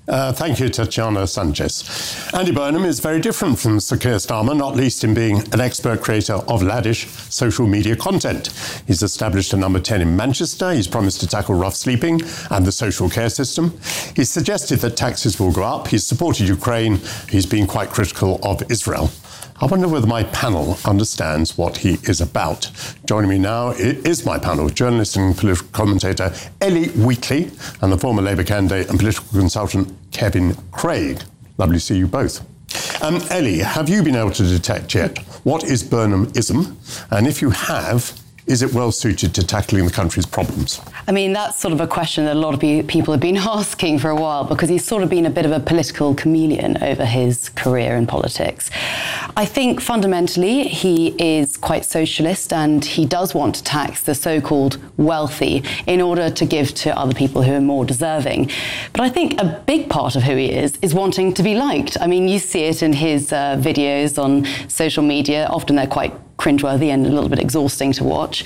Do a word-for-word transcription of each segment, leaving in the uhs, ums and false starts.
Uh, thank you, Tatiana Sanchez. Andy Burnham is very different from Sir Keir Starmer, not least in being an expert creator of laddish social media content. He's established a number ten in Manchester. He's promised to tackle rough sleeping and the social care system. He's suggested that taxes will go up. He's supported Ukraine. He's been quite critical of Israel. I wonder whether my panel understands what he is about. Joining me now is my panel, journalist and political commentator Ellie Wheatley and the former Labour candidate and political consultant Kevin Craig. Lovely to see you both. Um, Ellie, have you been able to detect yet what is Burnhamism? And if you have, is it well suited to tackling the country's problems? I mean, that's sort of a question that a lot of people have been asking for a while, because he's sort of been a bit of a political chameleon over his career in politics. I think fundamentally he is quite socialist, and he does want to tax the so-called wealthy in order to give to other people who are more deserving. But I think a big part of who he is is wanting to be liked. I mean, you see it in his uh, videos on social media. Often they're quite cringeworthy and a little bit exhausting to watch.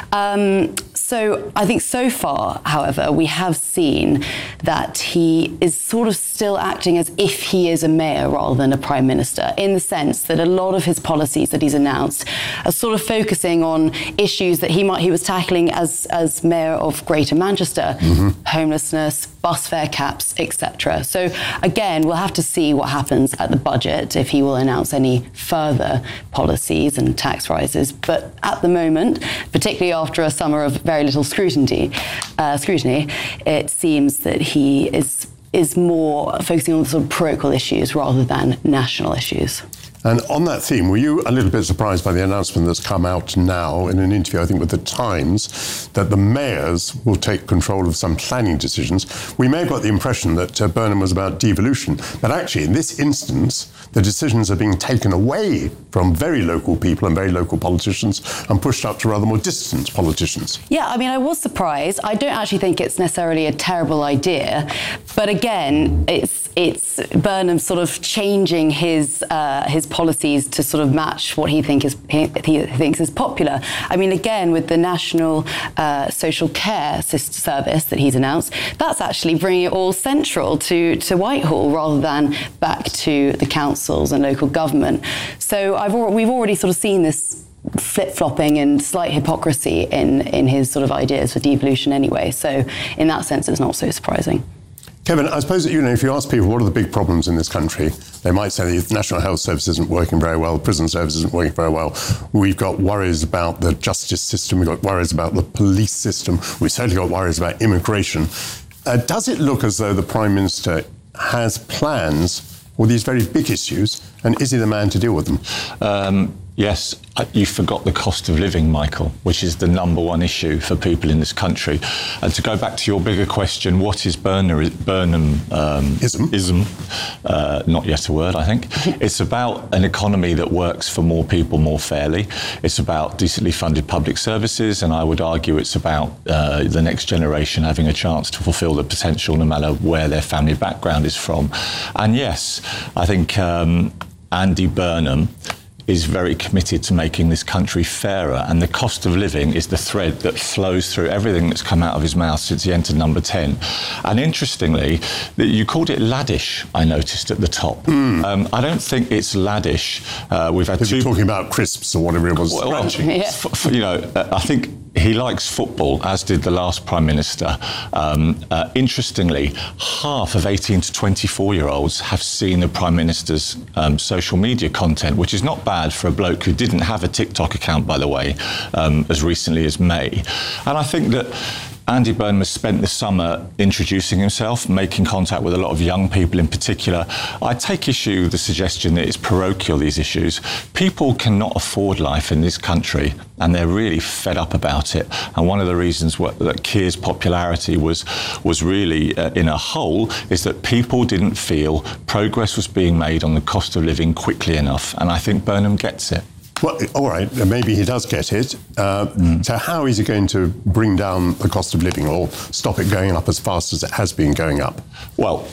Um, so I think so far, however, we have seen that he is sort of still acting as if he is a mayor rather than a prime minister, in the sense that a lot of his policies that he's announced are sort of focusing on issues that he might he was tackling as, as mayor of Greater Manchester, mm-hmm. homelessness, bus fare caps, et cetera. So again, we'll have to see what happens at the budget, if he will announce any further policies and tax rises. But at the moment, particularly after a summer of very little scrutiny, uh, scrutiny, it seems that he is is more focusing on sort of parochial issues rather than national issues. And on that theme, were you a little bit surprised by the announcement that's come out now in an interview, I think, with The Times, that the mayors will take control of some planning decisions? We may have got the impression that uh, Burnham was about devolution, but actually, in this instance, the decisions are being taken away from very local people and very local politicians and pushed up to rather more distant politicians. Yeah, I mean, I was surprised. I don't actually think it's necessarily a terrible idea, but again, it's it's Burnham sort of changing his uh, his policies to sort of match what he think is he, he thinks is popular. I mean, again, with the National uh, Social Care Service that he's announced, that's actually bringing it all central to to Whitehall rather than back to the councils and local government. So I've we've already sort of seen this flip-flopping and slight hypocrisy in in his sort of ideas for devolution anyway. So in that sense, it's not so surprising. Kevin, I suppose that, you know, if you ask people what are the big problems in this country, they might say the National Health Service isn't working very well, the prison service isn't working very well. We've got worries about the justice system, we've got worries about the police system, we've certainly got worries about immigration. Uh, does it look as though the Prime Minister has plans for these very big issues, and is he the man to deal with them? Um, Yes, you forgot the cost of living, Michael, which is the number one issue for people in this country. And to go back to your bigger question, what is Burnham, Burnham um, ism? ism uh, not yet a word, I think. It's about an economy that works for more people more fairly. It's about decently funded public services, and I would argue it's about uh, the next generation having a chance to fulfil their potential no matter where their family background is from. And yes, I think um, Andy Burnham is very committed to making this country fairer, and the cost of living is the thread that flows through everything that's come out of his mouth since he entered number ten. And interestingly, you called it laddish, I noticed at the top. Mm. Um, I don't think it's laddish. Uh, we've had if two... You're talking about crisps or whatever it was. Well, well, yeah. f- f- you know, uh, I think he likes football, as did the last Prime Minister. Um, uh, interestingly, half of eighteen to twenty-four-year-olds have seen the Prime Minister's um, social media content, which is not bad for a bloke who didn't have a TikTok account, by the way, um, as recently as May. And I think that Andy Burnham has spent the summer introducing himself, making contact with a lot of young people in particular. I take issue with the suggestion that it's parochial, these issues. People cannot afford life in this country, and they're really fed up about it. And one of the reasons what, that Keir's popularity was, was really uh, in a hole is that people didn't feel progress was being made on the cost of living quickly enough. And I think Burnham gets it. Well, all right, maybe he does get it. Uh, mm. So how is he going to bring down the cost of living or stop it going up as fast as it has been going up? Well,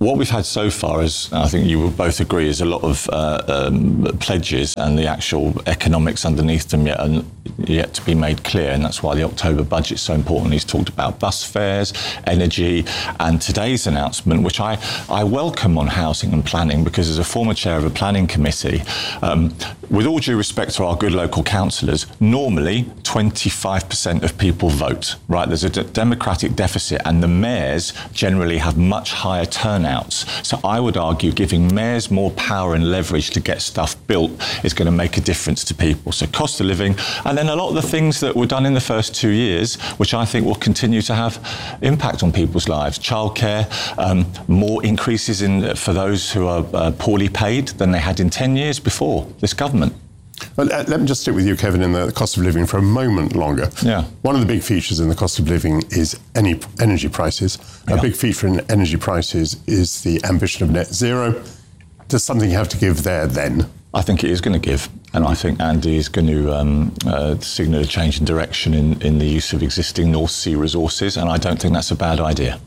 what we've had so far is, I think you will both agree, is a lot of uh, um, pledges, and the actual economics underneath them yet, are yet to be made clear. And that's why the October budget is so important. He's talked about bus fares, energy, and today's announcement, which I, I welcome on housing and planning, because as a former chair of a planning committee, um, with all due respect to our good local councillors, normally twenty-five percent of people vote, right? There's a d- democratic deficit, and the mayors generally have much higher turnouts. So I would argue giving mayors more power and leverage to get stuff built is going to make a difference to people. So cost of living, and then a lot of the things that were done in the first two years, which I think will continue to have impact on people's lives. Childcare, um, more increases in for those who are uh, poorly paid than they had in ten years before this government. Well, uh, let me just stick with you, Kevin, in the cost of living for a moment longer. Yeah. One of the big features in the cost of living is any energy prices. Yeah. A big feature in energy prices is the ambition of net zero. Does something have to give there then? I think it is going to give, and I think Andy is going to um, uh, signal a change in direction in, in the use of existing North Sea resources, and I don't think that's a bad idea.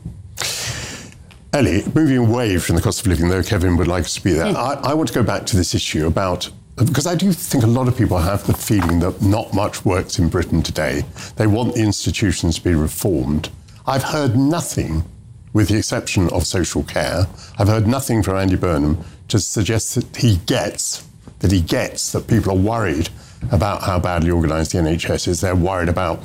Ellie, moving away from the cost of living, though Kevin would like us to be there, mm. I, I want to go back to this issue about, because I do think a lot of people have the feeling that not much works in Britain today. They want the institutions to be reformed. I've heard nothing, with the exception of social care, I've heard nothing from Andy Burnham to suggest that he gets, that he gets that people are worried about how badly organised the N H S is. They're worried about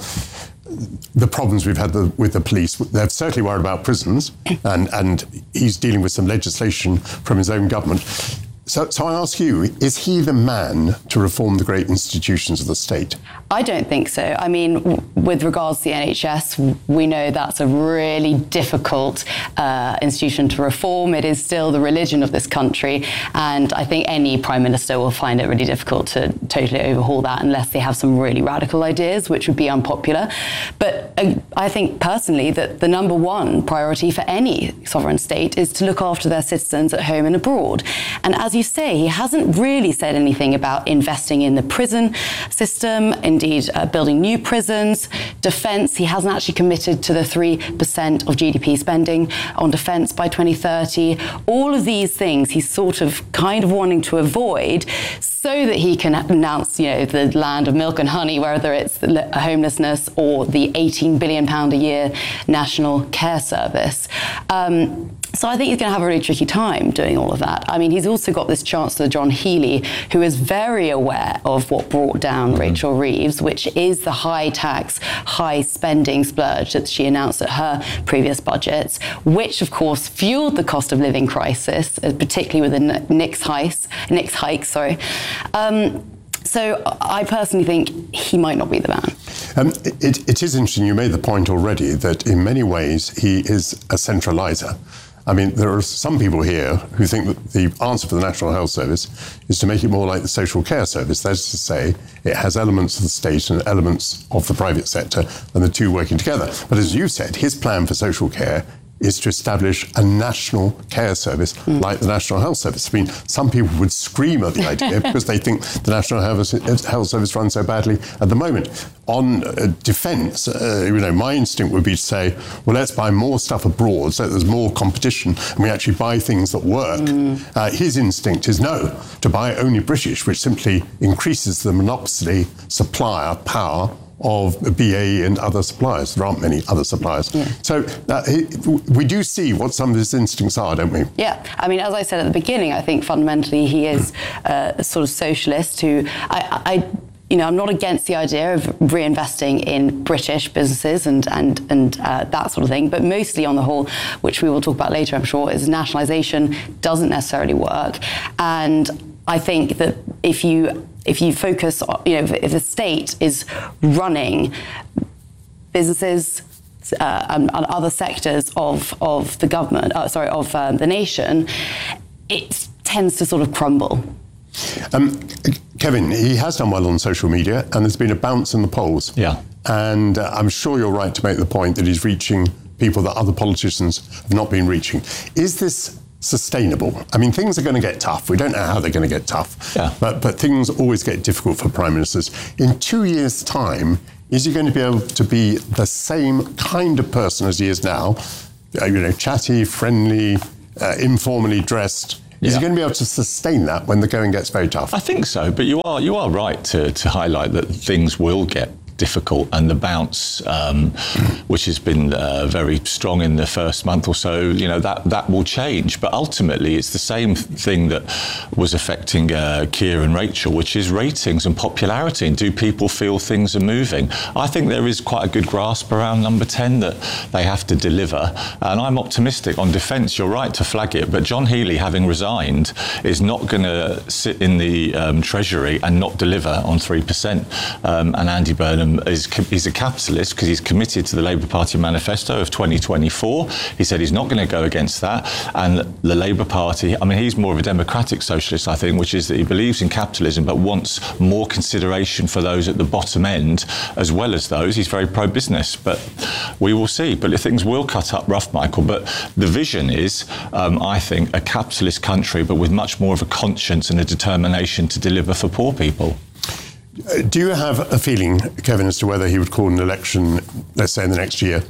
the problems we've had the, with the police. They're certainly worried about prisons, and, and he's dealing with some legislation from his own government. So, so I ask you, is he the man to reform the great institutions of the state? I don't think so. I mean, w- with regards to the N H S, we know that's a really difficult uh, institution to reform. It is still the religion of this country, and I think any Prime Minister will find it really difficult to totally overhaul that unless they have some really radical ideas, which would be unpopular. But uh, I think personally that the number one priority for any sovereign state is to look after their citizens at home and abroad. And as you say, he hasn't really said anything about investing in the prison system, indeed uh, building new prisons, defence. He hasn't actually committed to the three percent of G D P spending on defence by twenty thirty. All of these things he's sort of kind of wanting to avoid so that he can announce, you know, the land of milk and honey, whether it's homelessness or the eighteen billion pounds a year National Care Service. Um, So I think he's going to have a really tricky time doing all of that. I mean, he's also got this Chancellor John Healey, who is very aware of what brought down mm-hmm. Rachel Reeves, which is the high tax, high spending splurge that she announced at her previous budgets, which of course fueled the cost of living crisis, particularly with the Nix hikes. Nix hikes, sorry. Um, So I personally think he might not be the man. Um, it, it is interesting. You made the point already that in many ways he is a centraliser. I mean, there are some people here who think that the answer for the National Health Service is to make it more like the social care service. That is to say, it has elements of the state and elements of the private sector, and the two working together. But as you said, his plan for social care is to establish a national care service mm. like the National Health Service. I mean, some people would scream at the idea because they think the National Health Service runs so badly at the moment. On uh, defence, uh, you know, my instinct would be to say, well, let's buy more stuff abroad so that there's more competition and we actually buy things that work. Mm. Uh, his instinct is no, to buy only British, which simply increases the monopoly supplier power of B A E and other suppliers. There aren't many other suppliers. Yeah. So uh, he, we do see what some of his instincts are, don't we? Yeah. I mean, as I said at the beginning, I think fundamentally he is uh, a sort of socialist who I, I you know, I'm not against the idea of reinvesting in British businesses and and and uh, that sort of thing, but mostly on the whole, which we will talk about later, I'm sure, is nationalisation doesn't necessarily work. And I think that if you if you focus, on, you know, if, if the state is running businesses uh, and, and other sectors of of the government, uh, sorry, of um, the nation, it tends to sort of crumble. Um, Kevin, he has done well on social media, and there's been a bounce in the polls. Yeah, and uh, I'm sure you're right to make the point that he's reaching people that other politicians have not been reaching. Is this sustainable? I mean, things are going to get tough. We don't know how they're going to get tough, yeah. but but things always get difficult for prime ministers. In two years' time, is he going to be able to be the same kind of person as he is now? Uh, you know, chatty, friendly, uh, informally dressed. Is Yeah. he going to be able to sustain that when the going gets very tough? I think so, but you are you are right to, to highlight that things will get difficult, and the bounce, um, which has been uh, very strong in the first month or so, you know, that, that will change. But ultimately, it's the same thing that was affecting uh, Keir and Rachel, which is ratings and popularity. And do people feel things are moving? I think there is quite a good grasp around Number ten that they have to deliver. And I'm optimistic on defence. You're right to flag it, but John Healey, having resigned, is not going to sit in the um, Treasury and not deliver on three percent. Um, and Andy Burnham is he's a capitalist because he's committed to the Labour Party manifesto of twenty twenty-four. He said he's not going to go against that. And the Labour Party, I mean, he's more of a democratic socialist, I think, which is that he believes in capitalism but wants more consideration for those at the bottom end as well as those. He's very pro-business, but we will see. But things will cut up rough, Michael. But the vision is, um, I think, a capitalist country, but with much more of a conscience and a determination to deliver for poor people. Do you have a feeling, Kevin, as to whether he would call an election, let's say, in the next year?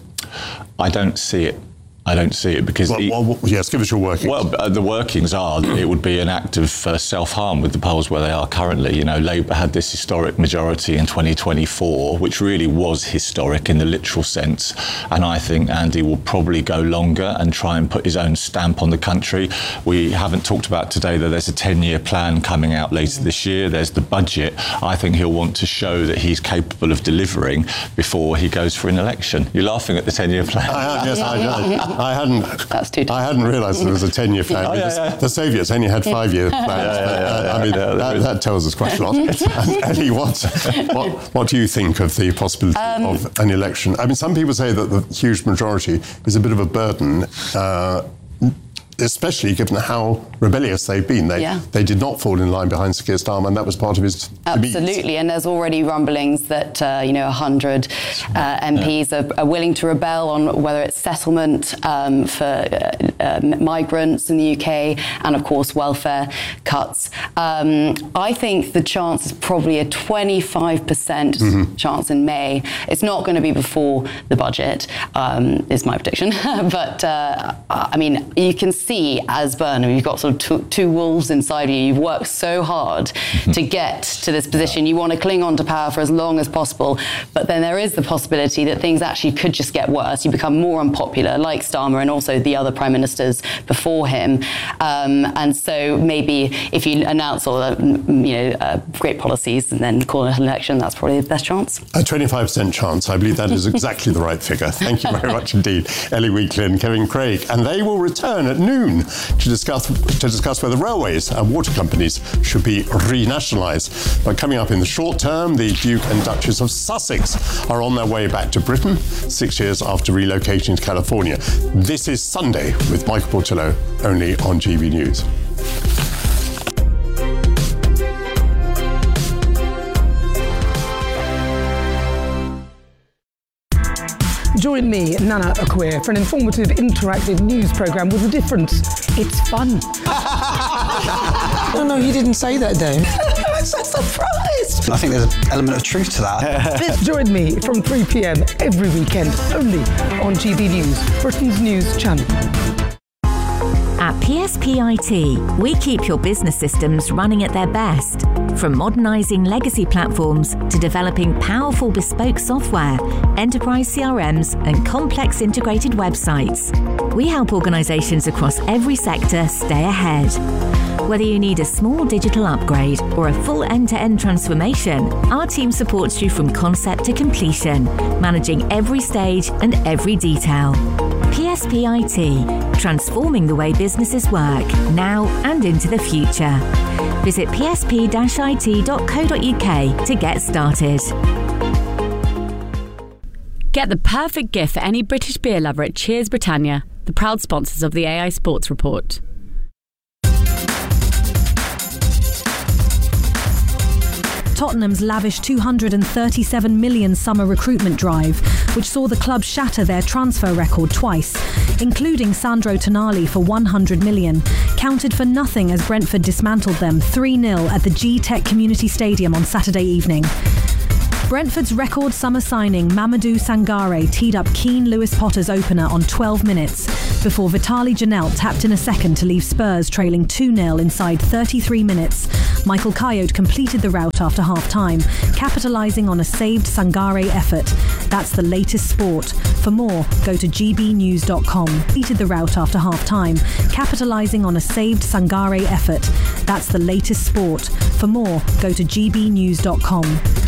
I don't see it. I don't see it because... Well, he, well, yes, give us your workings. Well, uh, the workings are it would be an act of uh, self-harm with the polls where they are currently. You know, Labour had this historic majority in twenty twenty-four, which really was historic in the literal sense. And I think Andy will probably go longer and try and put his own stamp on the country. We haven't talked about today that there's a ten-year plan coming out later this year. There's the budget. I think he'll want to show that he's capable of delivering before he goes for an election. You're laughing at the ten-year plan. I am, yes, I am. I hadn't. That's too tough. I hadn't realised there was a ten-year plan. Oh, yeah, yeah. The Soviets only had five-year plans. Yeah, yeah, yeah, uh, yeah, I mean, yeah, that, that tells us quite a lot. And Ellie, what, what what do you think of the possibility um, of an election? I mean, some people say that the huge majority is a bit of a burden. Uh, especially given how rebellious they've been. They yeah. they did not fall in line behind Sir Keir Starmer, and that was part of his Absolutely, demeans. And there's already rumblings that, uh, you know, one hundred uh, M Ps yeah. are, are willing to rebel on whether it's settlement um, for uh, uh, migrants in the U K and, of course, welfare cuts. Um, I think the chance is probably a twenty-five percent mm-hmm. chance in May. It's not going to be before the budget, um, is my prediction. But, uh, I mean, you can see as Burnham, you've got sort of two, two wolves inside you. You've worked so hard to get to this position. You want to cling on to power for as long as possible, but then there is the possibility that things actually could just get worse. You become more unpopular, like Starmer and also the other prime ministers before him. Um, and so maybe if you announce all the, you know, uh, great policies and then call an election, that's probably the best chance. A twenty-five percent chance. I believe that is exactly the right figure. Thank you very much indeed, Ellie Weakley and Kevin Craig. And they will return at noon to discuss to discuss whether railways and water companies should be renationalised. But coming up in the short term, the Duke and Duchess of Sussex are on their way back to Britain, six years after relocating to California. This is Sunday with Michael Portillo, only on G B News. Join me, Nana Akua, for an informative, interactive news programme with a difference. It's fun. No, no, you didn't say that, Dave. I'm so surprised. I think there's an element of truth to that. Join me from three p.m. every weekend, only on G B News, Britain's news channel. At P S P I T, we keep your business systems running at their best. From modernising legacy platforms to developing powerful bespoke software, enterprise C R Ms and complex integrated websites. We help organisations across every sector stay ahead. Whether you need a small digital upgrade or a full end-to-end transformation, our team supports you from concept to completion, managing every stage and every detail. P S P I T, transforming the way businesses work, now and into the future. Visit p s p dash i t dot co dot u k to get started. Get the perfect gift for any British beer lover at Cheers Britannia, the proud sponsors of the A I Sports Report. Tottenham's lavish two hundred thirty-seven million summer recruitment drive, which saw the club shatter their transfer record twice, including Sandro Tonali for one hundred million, counted for nothing as Brentford dismantled them three nil at the G-Tech Community Stadium on Saturday evening. Brentford's record summer signing Mamadou Sangare teed up keen Lewis Potter's opener on twelve minutes before Vitaly Janelt tapped in a second to leave Spurs trailing two nil inside thirty-three minutes. Michael Coyote completed the rout after half-time, capitalising on a saved Sangare effort. That's the latest sport. For more, go to g b news dot com. Completed the rout after half-time, capitalising on a saved Sangare effort. That's the latest sport. For more, go to g b news dot com.